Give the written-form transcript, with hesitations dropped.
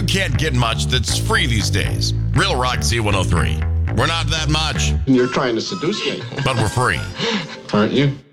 you can't get much that's free these days. Real Rock Z103. We're not that much, You're trying to seduce me, but we're free. aren't you?